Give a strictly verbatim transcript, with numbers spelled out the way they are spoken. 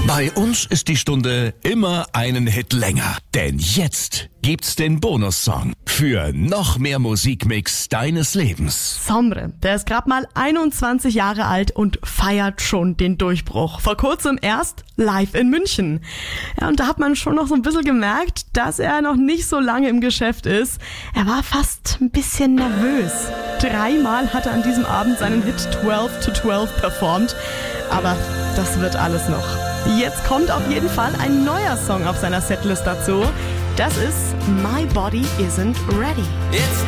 Bei uns ist die Stunde immer einen Hit länger. Denn jetzt gibt's den Bonussong für noch mehr Musikmix deines Lebens. Sombre, der ist gerade mal einundzwanzig Jahre alt und feiert schon den Durchbruch. Vor kurzem erst live in München. Ja, und da hat man schon noch so ein bisschen gemerkt, dass er noch nicht so lange im Geschäft ist. Er war fast ein bisschen nervös. Dreimal hat er an diesem Abend seinen Hit zwölf to zwölf performt. Aber das wird alles noch. Jetzt kommt auf jeden Fall ein neuer Song auf seiner Setlist dazu. Das ist My Body Isn't Ready. It's